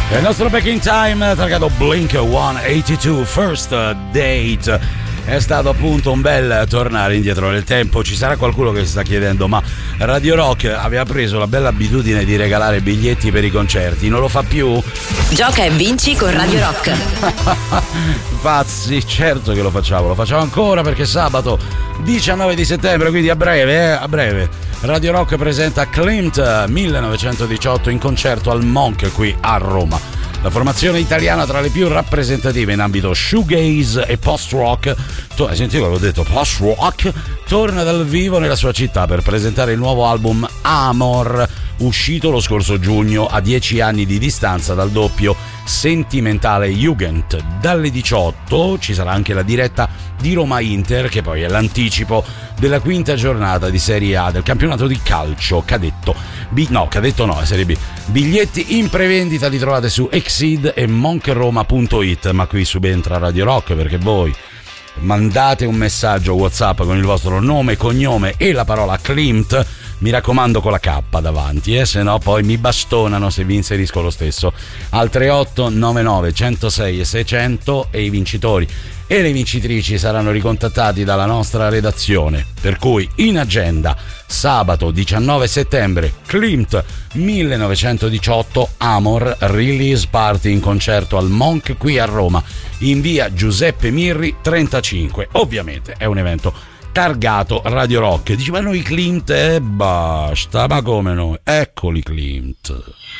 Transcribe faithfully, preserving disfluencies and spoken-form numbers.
Il nostro Back in Time targato Blink centottantadue First Date. È stato appunto un bel tornare indietro nel tempo. Ci sarà qualcuno che si sta chiedendo: ma Radio Rock aveva preso la bella abitudine di regalare biglietti per i concerti, non lo fa più? Gioca e vinci con Radio Rock. Pazzi, certo che lo facciamo, lo facciamo ancora, perché sabato diciannove di settembre, quindi a breve, eh, a breve, Radio Rock presenta Klimt millenovecentodiciotto in concerto al Monk qui a Roma. La formazione italiana tra le più rappresentative in ambito shoegaze e post-rock, tu hai sentito che l'ho detto, post-rock, torna dal vivo nella sua città per presentare il nuovo album Amor, uscito lo scorso giugno a dieci anni di distanza dal doppio sentimentale Jugend. Dalle diciotto ci sarà anche la diretta di Roma Inter, che poi è l'anticipo della quinta giornata di Serie A del campionato di calcio cadetto. B- no, cadetto no, è Serie B. Biglietti in prevendita li trovate su Exceed e monkroma punto it, ma qui subentra Radio Rock, perché voi mandate un messaggio WhatsApp con il vostro nome, cognome e la parola Klimt, mi raccomando con la K davanti, eh, se no poi mi bastonano se vi inserisco lo stesso, al tre otto nove nove uno zero sei seicento, e i vincitori e le vincitrici saranno ricontattati dalla nostra redazione. Per cui in agenda sabato diciannove settembre Klimt millenovecentodiciotto Amor Release Party in concerto al Monk qui a Roma in via Giuseppe Mirri trentacinque. Ovviamente è un evento targato Radio Rock. Dici, ma noi Klimt, eh, basta, ma come noi? Eccoli Klimt.